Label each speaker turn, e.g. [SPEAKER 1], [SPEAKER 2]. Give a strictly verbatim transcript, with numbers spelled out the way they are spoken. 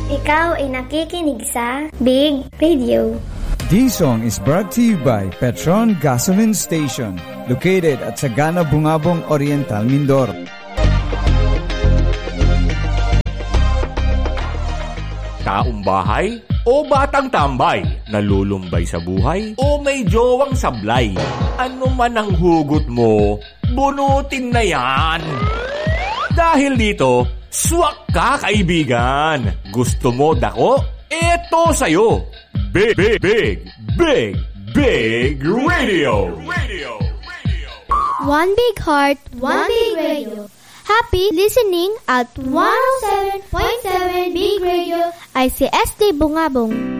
[SPEAKER 1] Ikaw ay nakikinig sa Big Radio.
[SPEAKER 2] This song is brought to you by Petron Gasoline Station, located at Sagana, Bungabong, Oriental, Mindoro.
[SPEAKER 3] Taong bahay o batang tambay, nalulumbay sa buhay o may jowang sablay. Ano man ang hugot mo, bunutin na yan. Dahil dito, swak ka kaibigan. Gusto mo dako? Eto sa'yo. Big, big, big, big, big radio. Radio.
[SPEAKER 4] One big heart, one big radio. Happy listening at one oh seven point seven Big Radio I C S D Bungabong.